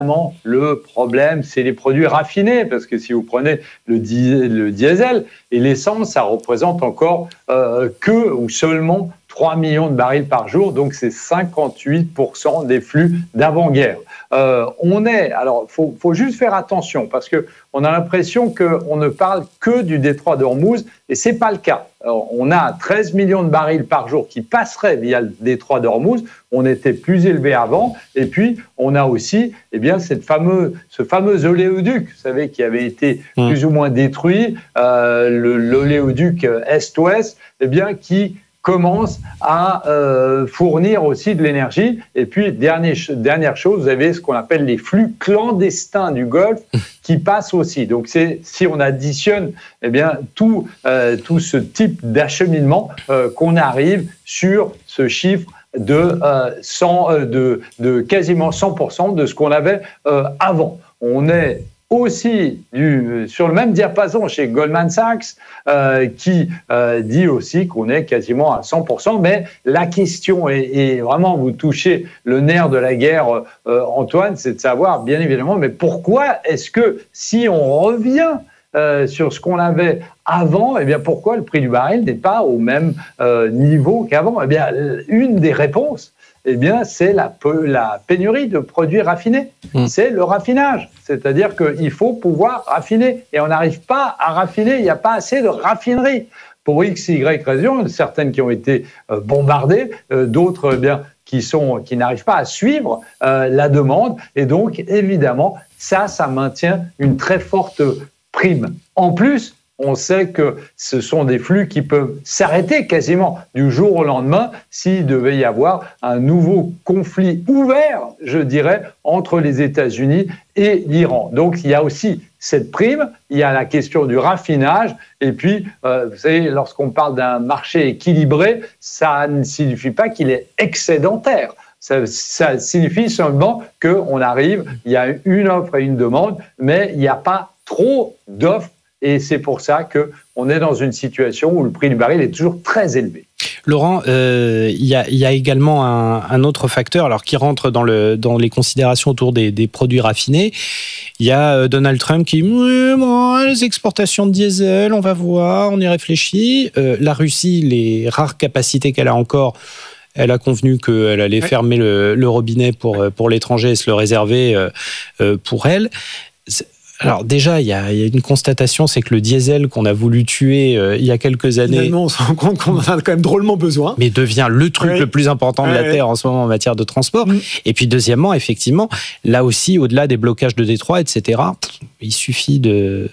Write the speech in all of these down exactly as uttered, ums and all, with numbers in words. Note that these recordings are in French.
le problème, c'est les produits raffinés, parce que si vous prenez le, di- le diesel et l'essence, ça représente encore euh, que ou seulement trois millions de barils par jour, donc c'est cinquante-huit pour cent des flux d'avant-guerre. Euh, on est, alors il faut, faut juste faire attention, parce qu'on a l'impression qu'on ne parle que du détroit d'Ormuz, et ce n'est pas le cas. Alors, on a treize millions de barils par jour qui passeraient via le détroit d'Ormuz, on était plus élevé avant, et puis on a aussi eh bien, cette fameux, ce fameux oléoduc, vous savez, qui avait été mmh. plus ou moins détruit, euh, le, l'oléoduc Est-Ouest, eh bien, qui commence à euh, fournir aussi de l'énergie. Et puis, dernière, dernière chose, vous avez ce qu'on appelle les flux clandestins du Golfe qui passent aussi. Donc, c'est, si on additionne eh bien, tout, euh, tout ce type d'acheminement, euh, qu'on arrive sur ce chiffre de, euh, cent, euh, de, de quasiment cent pour cent de ce qu'on avait euh, avant. On est aussi du, sur le même diapason chez Goldman Sachs, euh, qui euh, dit aussi qu'on est quasiment à cent pour cent. Mais la question, est, et vraiment vous touchez le nerf de la guerre, euh, Antoine, c'est de savoir, bien évidemment, mais pourquoi est-ce que si on revient euh, sur ce qu'on avait avant, eh bien pourquoi le prix du baril n'est pas au même euh, niveau qu'avant ? Eh bien, une des réponses, eh bien, c'est la, la pénurie de produits raffinés. Mmh. C'est le raffinage. C'est-à-dire qu'il faut pouvoir raffiner. Et on n'arrive pas à raffiner. Il n'y a pas assez de raffineries. Pour X, Y raisons, certaines qui ont été euh, bombardées, euh, d'autres eh bien, qui, sont, qui n'arrivent pas à suivre euh, la demande. Et donc, évidemment, ça, ça maintient une très forte prime. En plus, on sait que ce sont des flux qui peuvent s'arrêter quasiment du jour au lendemain s'il devait y avoir un nouveau conflit ouvert, je dirais, entre les États-Unis et l'Iran. Donc, il y a aussi cette prime, il y a la question du raffinage, et puis, euh, vous savez, lorsqu'on parle d'un marché équilibré, ça ne signifie pas qu'il est excédentaire. Ça, ça signifie seulement qu'on arrive, il y a une offre et une demande, mais il n'y a pas trop d'offres. Et c'est pour ça qu'on est dans une situation où le prix du baril est toujours très élevé. Laurent, euh, il y a, il y a également un, un autre facteur alors, qui rentre dans, le, dans les considérations autour des, des produits raffinés. Il y a Donald Trump qui dit oui, bon, les exportations de diesel, on va voir, on y réfléchit. Euh, la Russie, les rares capacités qu'elle a encore, elle a convenu qu'elle allait ouais. fermer le, le robinet pour, ouais. pour l'étranger et se le réserver euh, euh, pour elle. C'est, Alors déjà, il y, a, il y a une constatation, c'est que le diesel qu'on a voulu tuer euh, il y a quelques années... Finalement, on se rend compte qu'on en a quand même drôlement besoin. Mais devient le truc ouais. le plus important de ouais, la Terre ouais. en ce moment en matière de transport. Mmh. Et puis deuxièmement, effectivement, là aussi, au-delà des blocages de Détroit, et cetera, il suffit de...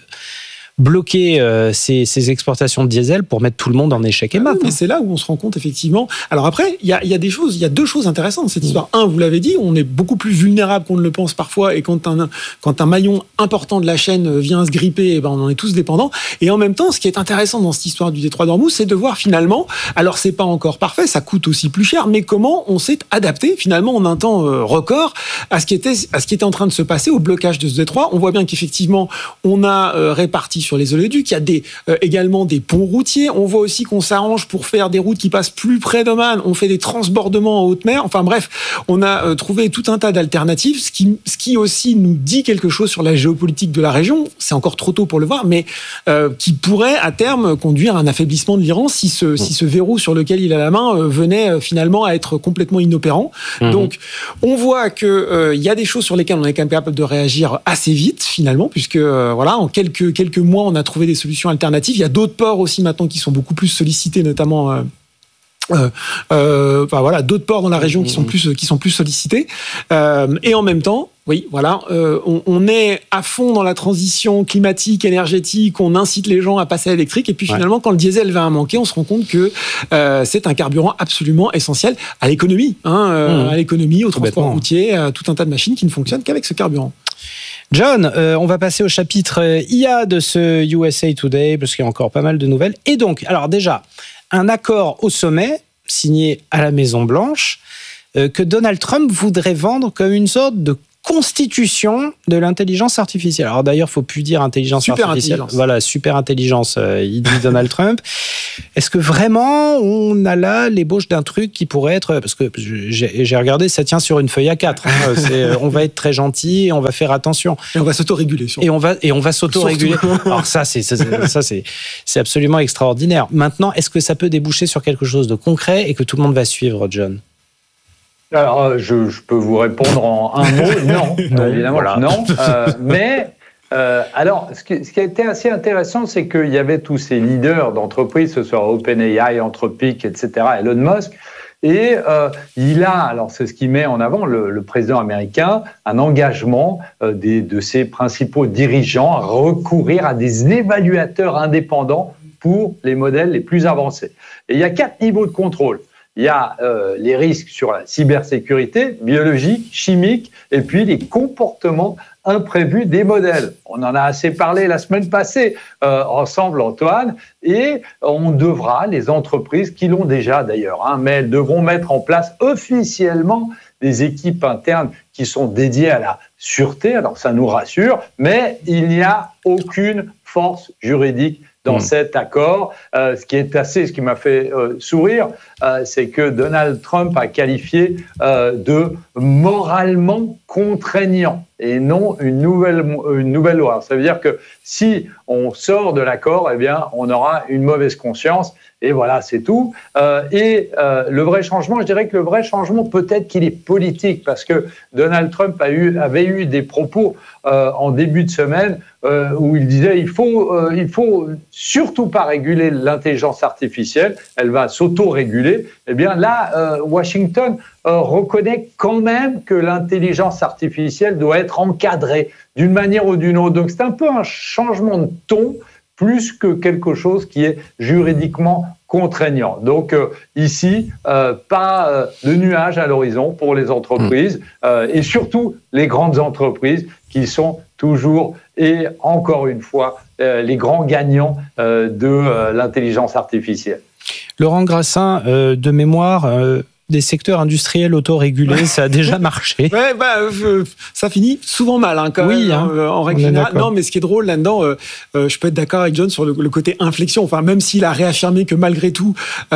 bloquer euh, ces, ces exportations de diesel pour mettre tout le monde en échec et mat. Mais c'est là où on se rend compte, effectivement. Alors après, il y a, y a des choses, il y a deux choses intéressantes dans cette histoire. Un, vous l'avez dit, on est beaucoup plus vulnérable qu'on ne le pense parfois, et quand un, quand un maillon important de la chaîne vient se gripper, eh ben on en est tous dépendants. Et en même temps, ce qui est intéressant dans cette histoire du détroit d'Ormuz, c'est de voir finalement, alors c'est pas encore parfait, ça coûte aussi plus cher, mais comment on s'est adapté finalement en un temps euh, record à ce qui était, à ce qui était en train de se passer, au blocage de ce détroit. On voit bien qu'effectivement, on a euh, réparti sur les oléoducs, il y a des, euh, également des ponts routiers. On voit aussi qu'on s'arrange pour faire des routes qui passent plus près d'Oman. On fait des transbordements en haute mer. Enfin bref, on a euh, trouvé tout un tas d'alternatives, ce qui, ce qui aussi nous dit quelque chose sur la géopolitique de la région. C'est encore trop tôt pour le voir, mais euh, qui pourrait à terme conduire à un affaiblissement de l'Iran si ce, si ce verrou sur lequel il a la main euh, venait euh, finalement à être complètement inopérant. Mmh. Donc on voit qu'il euh, y a des choses sur lesquelles on est quand même capable de réagir assez vite finalement, puisque euh, voilà, en quelques, quelques mois, on a trouvé des solutions alternatives. Il y a d'autres ports aussi maintenant qui sont beaucoup plus sollicités, notamment euh, euh, euh, enfin, voilà, d'autres ports dans la région qui sont plus, qui sont plus sollicités. Euh, et en même temps, oui, voilà, euh, on, on est à fond dans la transition climatique, énergétique, on incite les gens à passer à l'électrique, et puis finalement, ouais. quand le diesel va manquer, on se rend compte que euh, c'est un carburant absolument essentiel à l'économie, hein, euh, mmh. à l'économie, au transport routier, à tout un tas de machines qui ne fonctionnent qu'avec ce carburant. John, euh, on va passer au chapitre I A de ce U S A Today, parce qu'il y a encore pas mal de nouvelles. Et donc, alors déjà, un accord au sommet, signé à la Maison-Blanche, euh, que Donald Trump voudrait vendre comme une sorte de constitution de l'intelligence artificielle. Alors d'ailleurs, faut plus dire intelligence super artificielle. Intelligence. Voilà, super intelligence, euh, il dit Donald Trump. Est-ce que vraiment on a là l'ébauche d'un truc qui pourrait être, parce que j'ai, j'ai regardé, ça tient sur une feuille A quatre. Hein, c'est, on va être très gentil et on va faire attention. Et on va s'autoréguler. Surtout. Et on va et on va s'autoréguler. Alors ça, c'est, c'est ça, c'est c'est absolument extraordinaire. Maintenant, est-ce que ça peut déboucher sur quelque chose de concret et que tout le monde va suivre, John? Alors, je, je peux vous répondre en un mot, non, évidemment, voilà. non. Euh, mais, euh, alors, ce qui, ce qui a été assez intéressant, c'est qu'il y avait tous ces leaders d'entreprises, que ce soit OpenAI, Anthropic, et cetera, Elon Musk, et euh, il a, alors c'est ce qui met en avant le, le président américain, un engagement euh, des, de ses principaux dirigeants à recourir à des évaluateurs indépendants pour les modèles les plus avancés. Et il y a quatre niveaux de contrôle. Il y a euh, les risques sur la cybersécurité, biologique, chimique, et puis les comportements imprévus des modèles. On en a assez parlé la semaine passée euh, ensemble, Antoine, et on devra, les entreprises qui l'ont déjà d'ailleurs, hein, mais elles devront mettre en place officiellement des équipes internes qui sont dédiées à la sûreté. Alors ça nous rassure, mais il n'y a aucune force juridique dans mmh. cet accord. Euh, ce qui est assez, ce qui m'a fait euh, sourire, euh, c'est que Donald Trump a qualifié euh, de moralement contraignant et non une nouvelle, une nouvelle loi. Ça veut dire que si on sort de l'accord, eh bien, on aura une mauvaise conscience. Et voilà, c'est tout. Euh, et euh, le vrai changement, je dirais que le vrai changement, peut-être qu'il est politique, parce que Donald Trump a eu, avait eu des propos euh, en début de semaine euh, où il disait il faut, euh, il faut surtout pas réguler l'intelligence artificielle, elle va s'auto-réguler. Eh bien là, euh, Washington euh, reconnaît quand même que l'intelligence artificielle doit être encadrée d'une manière ou d'une autre. Donc c'est un peu un changement de ton, plus que quelque chose qui est juridiquement contraignant. Donc euh, ici, euh, pas euh, de nuages à l'horizon pour les entreprises euh, et surtout les grandes entreprises qui sont toujours et encore une fois euh, les grands gagnants euh, de euh, l'intelligence artificielle. Laurent Grassin, euh, de mémoire, euh, des secteurs industriels autorégulés, ouais. ça a déjà marché. Ouais, bah, euh, ça finit souvent mal, hein, quand oui, même, hein, euh, en règle générale. Non, mais ce qui est drôle là-dedans, euh, euh, je peux être d'accord avec John sur le, le côté inflexion. Enfin, même s'il a réaffirmé que malgré tout,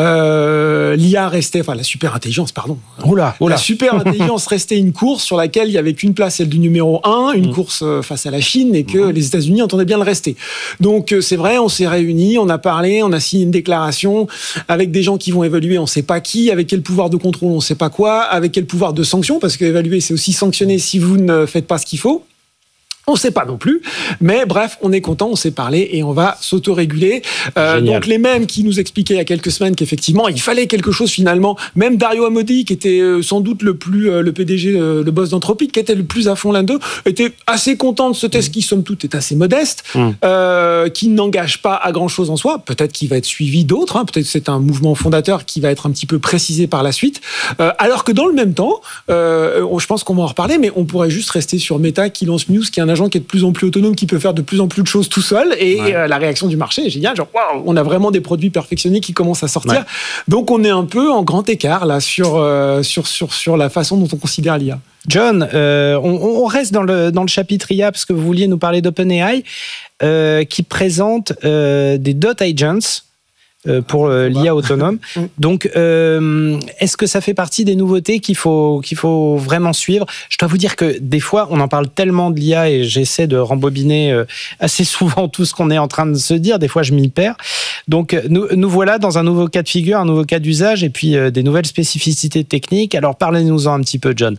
euh, l'I A restait, enfin, la super intelligence, pardon. Oula, oula. La super intelligence restait une course sur laquelle il y avait qu'une place, celle du numéro un, une mmh. course face à la Chine, et que mmh. les États-Unis entendaient bien le rester. Donc, c'est vrai, on s'est réunis, on a parlé, on a signé une déclaration avec des gens qui vont évaluer, on ne sait pas qui, avec quel pouvoir de contrôle, on ne sait pas quoi. Avec quel pouvoir de sanction, parce qu'évaluer, c'est aussi sanctionner si vous ne faites pas ce qu'il faut. On ne sait pas non plus, mais bref, on est content, on s'est parlé et on va s'autoréguler. Euh, donc les mêmes qui nous expliquaient il y a quelques semaines qu'effectivement il fallait quelque chose finalement. Même Dario Amodei, qui était euh, sans doute le plus euh, le P D G, euh, le boss d'Anthropic, qui était le plus à fond là-dedans, était assez content de ce test mmh. qui somme toute est assez modeste, mmh. euh, qui n'engage pas à grand chose en soi. Peut-être qu'il va être suivi d'autres. Hein, peut-être que c'est un mouvement fondateur qui va être un petit peu précisé par la suite. Euh, alors que dans le même temps, euh, je pense qu'on va en reparler, mais on pourrait juste rester sur Meta qui lance Muse, qui est un agent qui est de plus en plus autonome, qui peut faire de plus en plus de choses tout seul, et ouais. euh, la réaction du marché est géniale, genre waouh, on a vraiment des produits perfectionnés qui commencent à sortir. Ouais. Donc on est un peu en grand écart là sur euh, sur sur sur la façon dont on considère l'I A. John, euh, on, on reste dans le dans le chapitre I A parce que vous vouliez nous parler d'OpenAI euh, qui présente euh, des dot agents. Euh, pour euh, l'I A autonome. Donc, euh, est-ce que ça fait partie des nouveautés qu'il faut, qu'il faut vraiment suivre ? Je dois vous dire que des fois, on en parle tellement de l'I A et j'essaie de rembobiner euh, assez souvent tout ce qu'on est en train de se dire. Des fois, je m'y perds. Donc, nous, nous voilà dans un nouveau cas de figure, un nouveau cas d'usage et puis euh, des nouvelles spécificités techniques. Alors, parlez-nous-en un petit peu, John.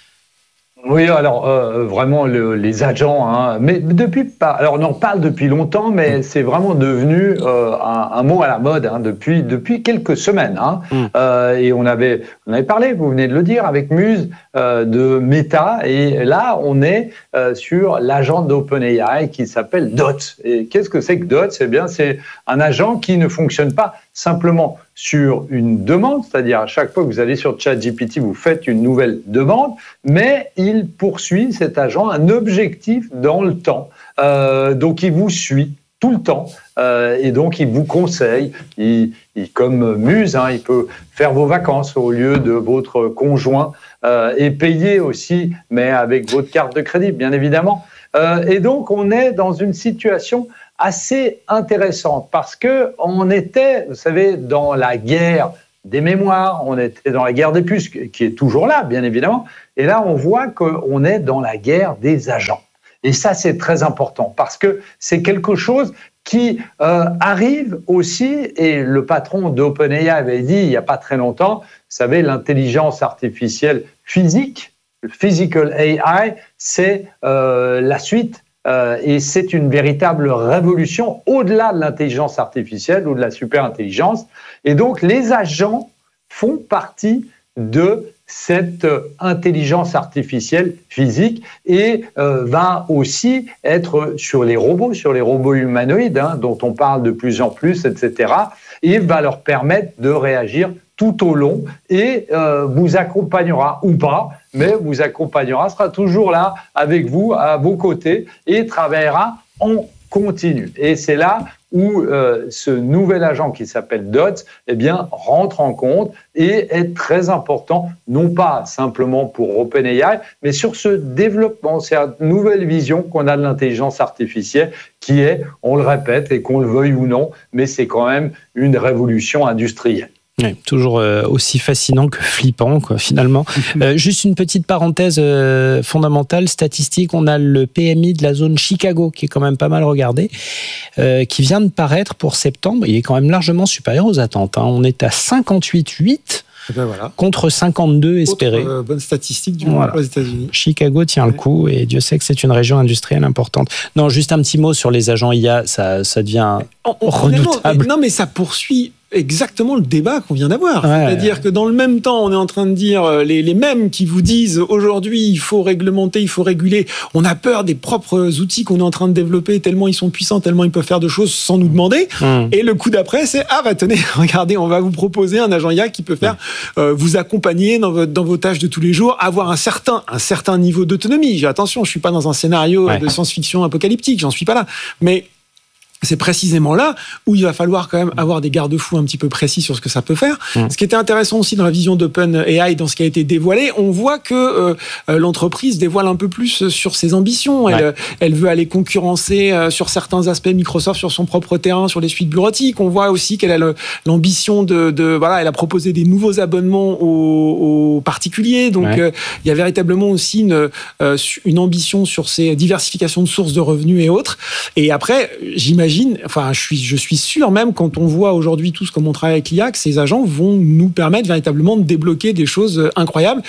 Oui, alors euh, vraiment le, les agents, hein, mais depuis pas. Alors on en parle depuis longtemps, mais c'est vraiment devenu euh, un, un mot à la mode hein, depuis depuis quelques semaines. Hein. Mm. Euh, et on avait on avait parlé, vous venez de le dire, avec Muse euh, de Meta, et là on est euh, sur l'agent d'OpenAI qui s'appelle Dot. Et qu'est-ce que c'est que Dot ? C'est bien, c'est un agent qui ne fonctionne pas simplement sur une demande, c'est-à-dire à chaque fois que vous allez sur ChatGPT, vous faites une nouvelle demande, mais il poursuit, cet agent, un objectif dans le temps. Euh, donc, il vous suit tout le temps euh, et donc il vous conseille. Il, il, comme Muse, hein, il peut faire vos vacances au lieu de votre conjoint euh, et payer aussi, mais avec votre carte de crédit, bien évidemment. Euh, et donc, on est dans une situation assez intéressante parce que on était, vous savez, dans la guerre des mémoires, on était dans la guerre des puces, qui est toujours là, bien évidemment. Et là, on voit qu'on est dans la guerre des agents. Et ça, c'est très important parce que c'est quelque chose qui euh, arrive aussi, et le patron d'OpenAI avait dit il n'y a pas très longtemps, vous savez, l'intelligence artificielle physique, le physical A I, c'est euh, la suite euh, et c'est une véritable révolution au-delà de l'intelligence artificielle ou de la super-intelligence. Et donc, les agents font partie de cette intelligence artificielle physique et euh, va aussi être sur les robots, sur les robots humanoïdes, hein, dont on parle de plus en plus, et cetera, et va leur permettre de réagir tout au long et euh, vous accompagnera ou pas, mais vous accompagnera, sera toujours là avec vous, à vos côtés et travaillera en continu. Et c'est là où euh, ce nouvel agent qui s'appelle Dots, eh bien, rentre en compte et est très important, non pas simplement pour OpenAI, mais sur ce développement, c'est une nouvelle vision qu'on a de l'intelligence artificielle qui est, on le répète, et qu'on le veuille ou non, mais c'est quand même une révolution industrielle. Ouais, toujours euh, aussi fascinant que flippant, quoi, finalement. Euh, juste une petite parenthèse euh, fondamentale, statistique, on a le P M I de la zone Chicago, qui est quand même pas mal regardé, euh, qui vient de paraître pour septembre. Il est quand même largement supérieur aux attentes. Hein. On est à cinquante-huit virgule huit ben voilà. contre cinquante-deux espérés. Autre, euh, bonne statistique du voilà. Aux États-Unis. Chicago tient ouais. le coup et Dieu sait que c'est une région industrielle importante. Non, juste un petit mot sur les agents I A, ça, ça devient on, on, redoutable. Non, mais ça poursuit exactement le débat qu'on vient d'avoir. Ouais, C'est-à-dire ouais. que dans le même temps, on est en train de dire les, les mêmes qui vous disent aujourd'hui il faut réglementer, il faut réguler. On a peur des propres outils qu'on est en train de développer tellement ils sont puissants, tellement ils peuvent faire de choses sans nous demander. Mmh. Et le coup d'après, c'est ah bah tenez, regardez, on va vous proposer un agent I A qui peut faire mmh. euh, vous accompagner dans, votre, dans vos tâches de tous les jours, avoir un certain un certain niveau d'autonomie. Attention, je suis pas dans un scénario ouais. de science-fiction apocalyptique, j'en suis pas là, mais c'est précisément là où il va falloir quand même avoir des garde-fous un petit peu précis sur ce que ça peut faire. Mmh. Ce qui était intéressant aussi dans la vision d'OpenAI, dans ce qui a été dévoilé, on voit que euh, l'entreprise dévoile un peu plus sur ses ambitions. Elle, ouais. elle veut aller concurrencer euh, sur certains aspects Microsoft sur son propre terrain, sur les suites bureautiques. On voit aussi qu'elle a le, l'ambition de, de... Voilà, elle a proposé des nouveaux abonnements aux, aux particuliers. Donc, ouais. euh, il y a véritablement aussi une, euh, une ambition sur ces diversifications de sources de revenus et autres. Et après, j'imagine Enfin, je suis, je suis sûr même quand on voit aujourd'hui tous comme on travaille avec l'I A, que ces agents vont nous permettre véritablement de débloquer des choses incroyables,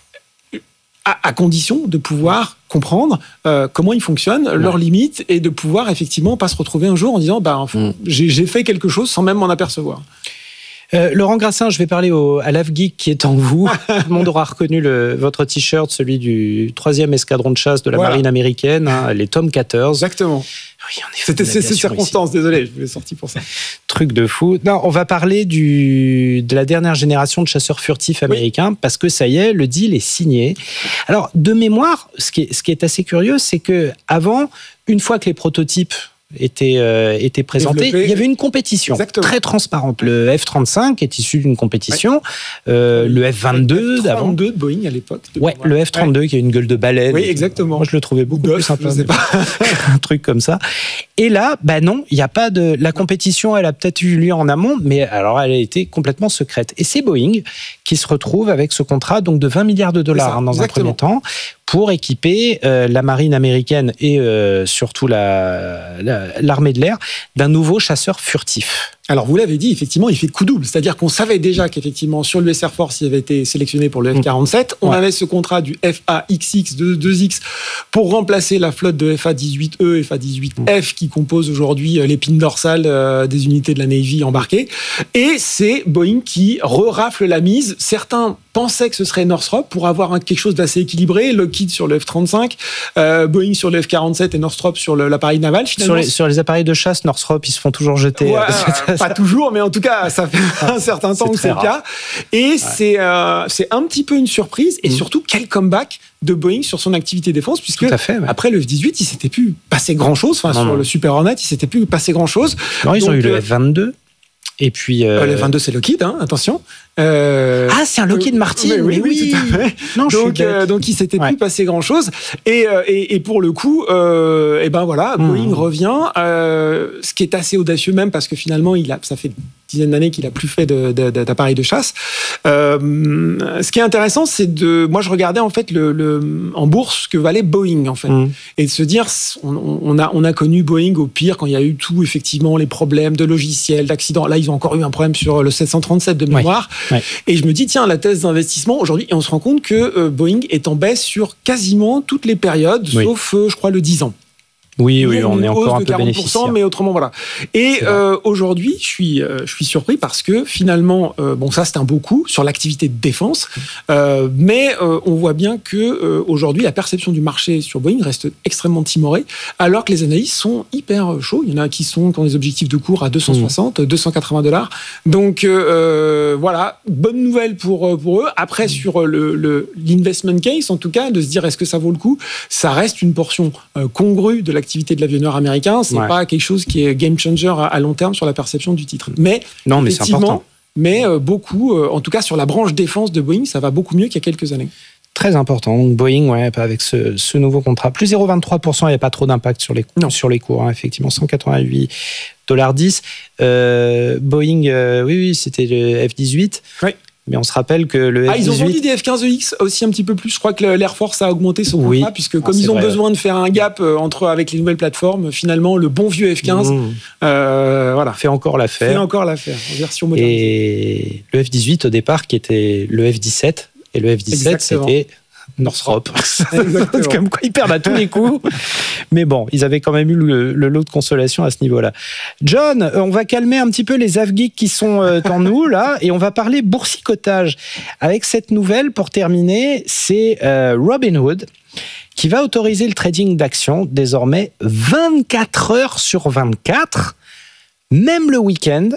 à, à condition de pouvoir comprendre euh, comment ils fonctionnent, ouais. leurs limites, et de pouvoir effectivement pas se retrouver un jour en disant bah, enfin, mm. j'ai, j'ai fait quelque chose sans même m'en apercevoir. Euh, Laurent Grassin, je vais parler au, à l'AvGeek qui est en vous. Tout le monde aura reconnu le, votre t-shirt, celui du troisième escadron de chasse de la voilà. marine américaine, hein, les Tomcatters. Exactement. Oui, on est C'était ces circonstances, ici. Désolé, je l'ai sorti pour ça. Truc de fou. Non, on va parler du, de la dernière génération de chasseurs furtifs américains, oui. parce que ça y est, le deal est signé. Alors, de mémoire, ce qui est, ce qui est assez curieux, c'est que avant, une fois que les prototypes était euh, était présenté. Développé. Il y avait une compétition Exactement. Très transparente. Le F trente-cinq est issu d'une compétition. Ouais. Euh, le F vingt-deux le F trente-deux de Boeing à l'époque. Ouais, le F trente-deux ouais. qui a une gueule de baleine. Oui, exactement. Moi, je le trouvais beaucoup Duff, plus sympa. Je sais pas. Un truc comme ça. Et là, bah non, il y a pas de. La compétition, elle a peut-être eu lieu en amont, mais alors elle a été complètement secrète. Et c'est Boeing qui se retrouve avec ce contrat donc de vingt milliards de dollars hein, dans Exactement. un premier temps pour équiper euh, la marine américaine et euh, surtout la, la, l'armée de l'air d'un nouveau chasseur furtif. Alors, vous l'avez dit, effectivement, il fait coup double. C'est-à-dire qu'on savait déjà qu'effectivement, sur l'U S Air Force, il avait été sélectionné pour le F quarante-sept. On ouais. avait ce contrat du F A X X, de deux X, pour remplacer la flotte de F A dix-huit E, F A dix-huit F, qui compose aujourd'hui l'épine dorsale des unités de la Navy embarquées. Et c'est Boeing qui re-rafle la mise. Certains pensaient que ce serait Northrop pour avoir un, quelque chose d'assez équilibré. Lockheed sur le F trente-cinq, euh, Boeing sur le F quarante-sept et Northrop sur le, l'appareil naval. Sur les, sur les appareils de chasse, Northrop, ils se font toujours jeter. Ouais, euh, pas toujours, mais en tout cas, ça fait un certain temps que c'est le cas. Et ouais. c'est, euh, c'est un petit peu une surprise. Et mmh. surtout, quel comeback de Boeing sur son activité défense, puisque fait, ouais. après le F dix-huit, il s'était plus passé grand-chose. Enfin, non, sur non. le Super Hornet, il s'était plus passé grand-chose. Non, ils Donc, ont eu le F vingt-deux. Et puis euh... Euh, le vingt-deux, c'est Lockheed, hein, attention. Euh, ah, c'est un Lockheed Martin, mais oui, oui, oui, tout à fait. Non, donc, euh, donc, il s'était ouais. plus passé grand-chose. Et, et, et pour le coup, euh, et ben voilà, mmh. Boeing revient. Euh, ce qui est assez audacieux même, parce que finalement, il a, ça fait une dizaine d'années qu'il a plus fait de, de, de, d'appareils de chasse. Euh, ce qui est intéressant, c'est de, moi, je regardais en fait le, le en bourse ce que valait Boeing en fait, mmh. et de se dire, on, on a, on a connu Boeing au pire quand il y a eu tout effectivement les problèmes de logiciels, d'accidents. Là, ils ont encore eu un problème sur le sept cent trente-sept de mémoire. Ouais. Ouais. Et je me dis, tiens, la thèse d'investissement aujourd'hui, et on se rend compte que euh, Boeing est en baisse sur quasiment toutes les périodes, oui. sauf, euh, je crois, le dix ans. Oui, oui, on est encore un peu bénéficiaire. Mais autrement, voilà. Et euh, aujourd'hui, je suis, euh, je suis surpris parce que finalement, euh, bon, ça, c'est un beau coup sur l'activité de défense, euh, mais euh, on voit bien que euh, aujourd'hui, la perception du marché sur Boeing reste extrêmement timorée, alors que les analystes sont hyper chauds. Il y en a qui sont dans des objectifs de cours à deux cent soixante, mmh. deux cent quatre-vingts dollars. Donc euh, voilà, bonne nouvelle pour pour eux. Après, mmh. sur le, le l'investment case, en tout cas, de se dire est-ce que ça vaut le coup, ça reste une portion euh, congrue de l'activité de l'avionneur américain, c'est ouais. pas quelque chose qui est game changer à long terme sur la perception du titre. Mais non, mais c'est important. Mais euh, beaucoup, euh, en tout cas sur la branche défense de Boeing, ça va beaucoup mieux qu'il y a quelques années. Très important. Donc Boeing, ouais, avec ce, ce nouveau contrat, plus zéro virgule vingt-trois pour cent, il n'y a pas trop d'impact sur les cours, sur les cours, hein, effectivement, cent quatre-vingt-huit dollars dix. Euh, Boeing, euh, oui, oui, c'était le F dix-huit. Oui. Mais on se rappelle que le F dix-huit... Ah, ils ont vendu des F quinze E X aussi un petit peu plus. Je crois que l'Air Force a augmenté son contrat, oui. puisque comme ah, ils ont vrai, besoin ouais. de faire un gap entre, avec les nouvelles plateformes, finalement, le bon vieux F quinze mmh. euh, voilà. fait encore l'affaire. Fait encore l'affaire, en version modernisée. Et le F dix-huit, au départ, qui était le F dix-sept, et le F dix-sept, exactement. C'était... Northrop. Comme quoi ils perdent à tous les coups. Mais bon, ils avaient quand même eu le, le lot de consolation à ce niveau-là. John, on va calmer un petit peu les avgeeks qui sont euh, en nous, là, et on va parler boursicotage. Avec cette nouvelle, pour terminer, c'est euh, Robinhood qui va autoriser le trading d'actions désormais vingt-quatre heures sur vingt-quatre, même le week-end.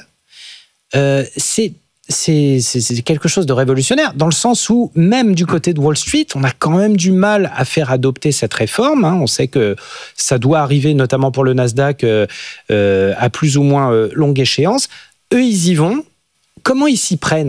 Euh, c'est C'est, c'est, c'est quelque chose de révolutionnaire, dans le sens où, même du côté de Wall Street, on a quand même du mal à faire adopter cette réforme. Hein. On sait que ça doit arriver, notamment pour le Nasdaq, euh, euh, à plus ou moins euh, longue échéance. Eux, ils y vont. Comment ils s'y prennent ?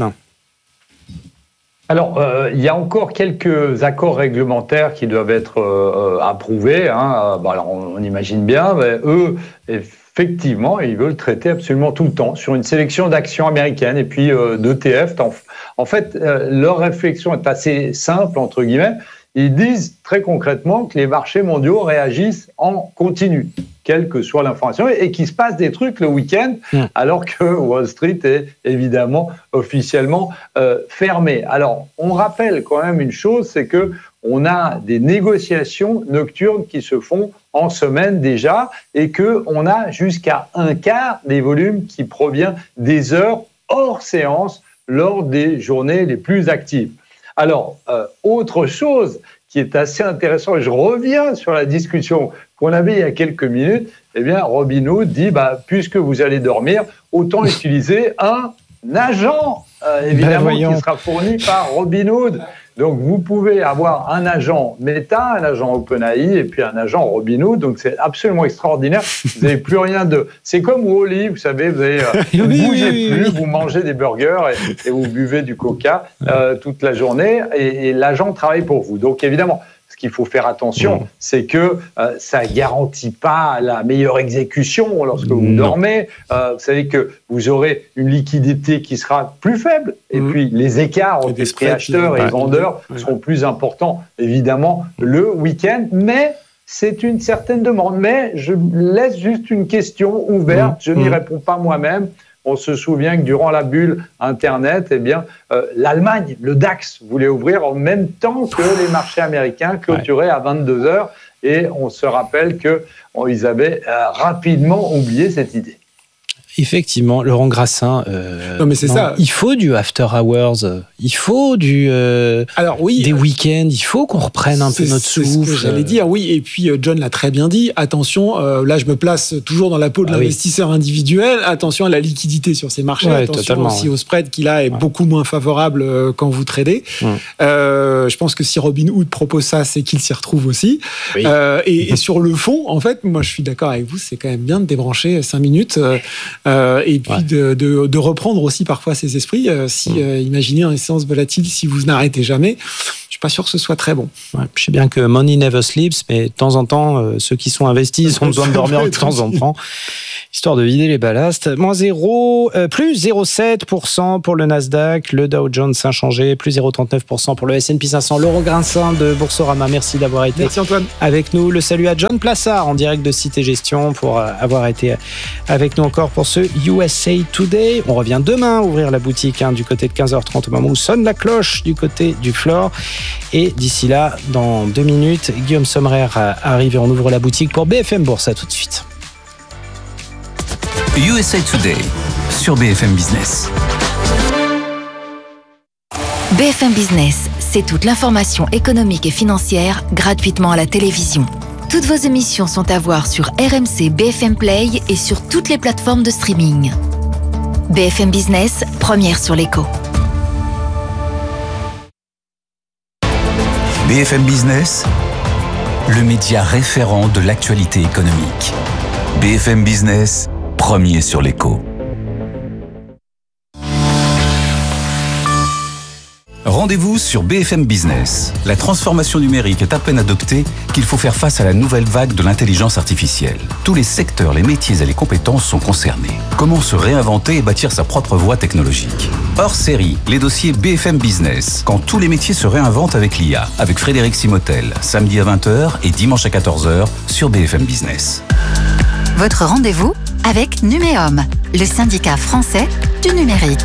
Alors, euh, il y a encore quelques accords réglementaires qui doivent être euh, approuvés. Hein. Bon, alors on, on imagine bien, mais eux... Effectivement, ils veulent traiter absolument tout le temps sur une sélection d'actions américaines et puis euh, d'E T F. En fait, euh, leur réflexion est assez simple, entre guillemets. Ils disent très concrètement que les marchés mondiaux réagissent en continu, quelle que soit l'information, et, et qu'il se passe des trucs le week-end, mmh. alors que Wall Street est évidemment officiellement euh, fermé. Alors, on rappelle quand même une chose, c'est que on a des négociations nocturnes qui se font en semaine déjà, et qu'on a jusqu'à un quart des volumes qui provient des heures hors séance lors des journées les plus actives. Alors, euh, autre chose qui est assez intéressant, et je reviens sur la discussion qu'on avait il y a quelques minutes, eh bien, Robinhood dit, bah, puisque vous allez dormir, autant utiliser un agent, euh, évidemment, ben qui sera fourni par Robinhood. Donc, vous pouvez avoir un agent Meta, un agent OpenAI et puis un agent Robinhood. Donc, c'est absolument extraordinaire. Vous n'avez plus rien de... C'est comme Wall-E, vous savez, vous ne oui, bougez oui, plus, oui. vous mangez des burgers et, et vous buvez du coca euh, toute la journée et, et l'agent travaille pour vous. Donc, évidemment, ce qu'il faut faire attention, mmh. c'est que euh, ça ne garantit pas la meilleure exécution lorsque vous non. dormez. Euh, vous savez que vous aurez une liquidité qui sera plus faible. Et mmh. puis, les écarts entre les acheteurs et vendeurs mmh. seront plus importants, évidemment, le week-end. Mais c'est une certaine demande. Mais je laisse juste une question ouverte. Mmh. Je n'y mmh. réponds pas moi-même. On se souvient que durant la bulle Internet, eh bien, euh, l'Allemagne, le DAX, voulait ouvrir en même temps que les marchés américains clôturaient ouais. à vingt-deux heures. Et on se rappelle qu'ils avaient euh, rapidement oublié cette idée. Effectivement, Laurent Grassin. Euh, non, mais c'est non, ça. Il faut du after hours. Il faut du. Euh, Alors oui. Des week-ends. Il faut qu'on reprenne un peu notre souffle. C'est ce que j'allais dire. Oui. Et puis John l'a très bien dit. Attention. Euh, là, je me place toujours dans la peau de ah, l'investisseur oui. individuel. Attention à la liquidité sur ces marchés. Ouais, attention aussi ouais. au spread qui là est ouais. beaucoup moins favorable euh, quand vous tradez. Ouais. Euh, je pense que si Robinhood propose ça, c'est qu'il s'y retrouve aussi. Oui. Euh, et, et sur le fond, en fait, moi, je suis d'accord avec vous. C'est quand même bien de débrancher cinq minutes. Euh, euh, et puis Ouais. de, de, de reprendre aussi parfois ses esprits. Euh, si Mmh. euh, imaginez une séance volatile, si vous n'arrêtez jamais, je suis pas sûr que ce soit très bon. Ouais, je sais bien que money never sleeps, mais de temps en temps, euh, ceux qui sont investis ont besoin de dormir de temps en temps, histoire de vider les ballasts. Moins zéro, euh, plus zéro virgule sept pour cent pour le Nasdaq, le Dow Jones inchangé, plus zéro virgule trente-neuf pour cent pour le S and P cinq cents. Laurent Grinçin de Boursorama, merci d'avoir été Merci Antoine. avec nous. Le salut à John Plassard en direct de Cité Gestion pour euh, avoir été avec nous encore pour ce U S A Today. On revient demain ouvrir la boutique hein, du côté de quinze heures trente au moment où sonne la cloche du côté du floor. Et d'ici là, dans deux minutes, Guillaume Sommerer arrive et on ouvre la boutique pour B F M Bourse. À tout de suite. U S A Today sur B F M Business. B F M Business, c'est toute l'information économique et financière gratuitement à la télévision. Toutes vos émissions sont à voir sur R M C B F M Play et sur toutes les plateformes de streaming. B F M Business, première sur l'écho. B F M Business, le média référent de l'actualité économique. B F M Business, premier sur l'écho. Rendez-vous sur B F M Business. La transformation numérique est à peine adoptée qu'il faut faire face à la nouvelle vague de l'intelligence artificielle. Tous les secteurs, les métiers et les compétences sont concernés. Comment se réinventer et bâtir sa propre voie technologique? Hors série, les dossiers B F M Business, quand tous les métiers se réinventent avec l'I A, avec Frédéric Simotel, samedi à vingt heures et dimanche à quatorze heures sur B F M Business. Votre rendez-vous avec Numéum, le syndicat français du numérique.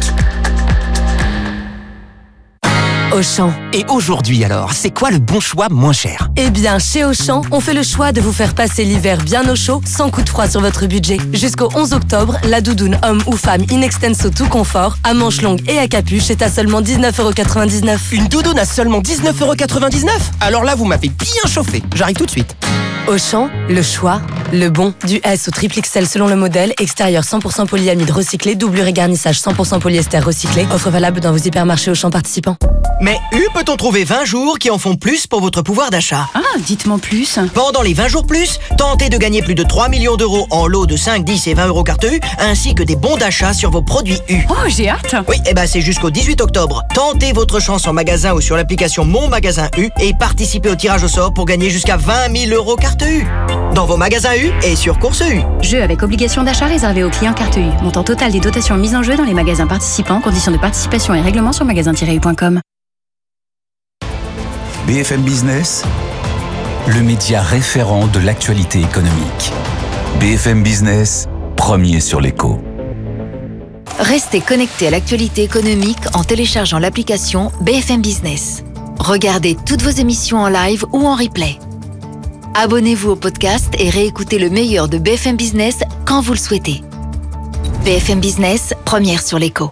Auchan. Et aujourd'hui alors, c'est quoi le bon choix moins cher? Eh bien, chez Auchan, on fait le choix de vous faire passer l'hiver bien au chaud, sans coup de froid sur votre budget. Jusqu'au onze octobre, la doudoune homme ou femme in extenso tout confort, à manches longues et à capuche est à seulement dix-neuf euros quatre-vingt-dix-neuf. Une doudoune à seulement dix-neuf euros quatre-vingt-dix-neuf? Alors là, vous m'avez bien chauffé. J'arrive tout de suite. Auchan, le choix, le bon, du S au triple X L selon le modèle, extérieur cent pour cent polyamide recyclé, doublure et garnissage cent pour cent polyester recyclé, offre valable dans vos hypermarchés Auchan participants. Mais U peut-on trouver vingt jours qui en font plus pour votre pouvoir d'achat? Ah, dites-moi plus. Pendant les vingt jours plus, tentez de gagner plus de trois millions d'euros en lots de cinq, dix et vingt euros carte U, ainsi que des bons d'achat sur vos produits U. Oh, j'ai hâte. Oui, et ben c'est jusqu'au dix-huit octobre. Tentez votre chance en magasin ou sur l'application Mon Magasin U et participez au tirage au sort pour gagner jusqu'à vingt mille euros carte U. Dans vos magasins U et sur Course U. Jeu avec obligation d'achat réservé aux clients carte U. Montant total des dotations mises en jeu dans les magasins participants. Conditions de participation et règlements sur magasin tiret u point com. B F M Business, le média référent de l'actualité économique. B F M Business, premier sur l'écho. Restez connecté à l'actualité économique en téléchargeant l'application B F M Business. Regardez toutes vos émissions en live ou en replay. Abonnez-vous au podcast et réécoutez le meilleur de B F M Business quand vous le souhaitez. B F M Business, première sur l'écho.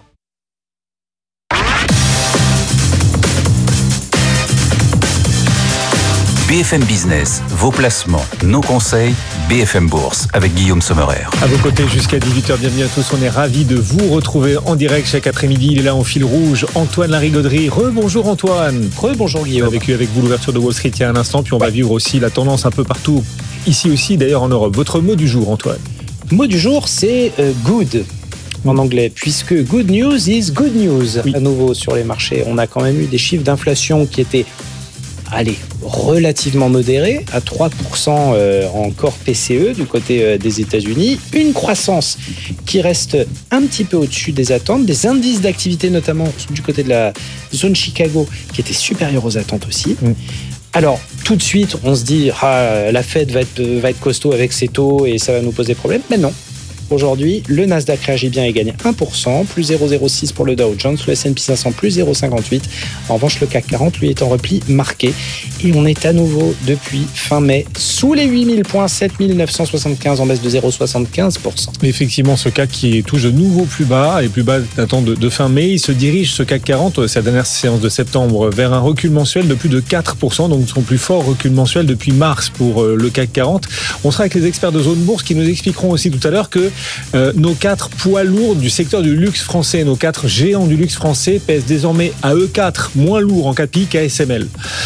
B F M Business, vos placements, nos conseils, B F M Bourse avec Guillaume Sommerer. À vos côtés jusqu'à dix-huit heures, bienvenue à tous. On est ravis de vous retrouver en direct chaque après-midi. Il est là en fil rouge, Antoine Larigauderie. Rebonjour Antoine. Rebonjour On a Guillaume. vécu avec vous l'ouverture de Wall Street il y a un instant, puis on va vivre aussi la tendance un peu partout, ici aussi d'ailleurs en Europe. Votre mot du jour Antoine? Mot du jour, c'est euh, good en anglais, puisque good news is good news. Oui. À nouveau sur les marchés, on a quand même eu des chiffres d'inflation qui étaient, allez, relativement modérés, à trois pour cent euh, en corps P C E du côté euh, des États-Unis, une croissance qui reste un petit peu au-dessus des attentes, des indices d'activité notamment du côté de la zone Chicago qui étaient supérieurs aux attentes aussi. Mm. Alors, tout de suite, on se dit, ah, la Fed va être, va être costaud avec ses taux et ça va nous poser problème. Mais non. Aujourd'hui, le Nasdaq réagit bien et gagne un pour cent, plus zéro virgule zéro six pour le Dow Jones, le S and P cinq cents plus zéro virgule cinquante-huit. En revanche, le C A C quarante, lui, est en repli marqué. Et on est à nouveau, depuis fin mai, sous les huit mille points, sept mille neuf cent soixante-quinze, en baisse de zéro virgule soixante-quinze pour cent. Effectivement, ce C A C qui touche de nouveau plus bas et plus bas datant de, de fin mai, il se dirige, ce C A C quarante, sa dernière séance de septembre, vers un recul mensuel de plus de quatre pour cent, donc son plus fort recul mensuel depuis mars pour euh, le C A C quarante. On sera avec les experts de Zone Bourse qui nous expliqueront aussi tout à l'heure que euh, nos quatre poids lourds du secteur du luxe français, nos quatre géants du luxe français pèsent désormais à eux quatre moins lourds en K P I qu'à S M L.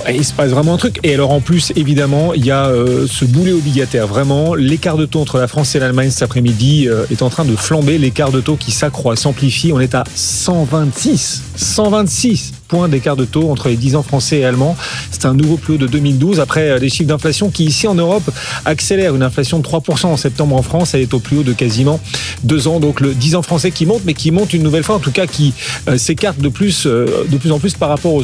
Il se passe vraiment un truc. Et alors en plus, évidemment, il y a euh, ce boulet obligataire. Vraiment, l'écart de taux entre la France et l'Allemagne cet après-midi euh, est en train de flamber. L'écart de taux qui s'accroît, s'amplifie. On est à cent vingt-six. cent vingt-six points d'écart de taux entre les dix ans français et allemands. C'est un nouveau plus haut de deux mille douze. Après euh, des chiffres d'inflation qui, ici en Europe, accélèrent. Une inflation de trois pour cent en septembre en France. Elle est au plus haut de quasiment deux ans. Donc le dix ans français qui monte, mais qui monte une nouvelle fois, en tout cas qui euh, s'écarte de plus, euh, de plus en plus par rapport aux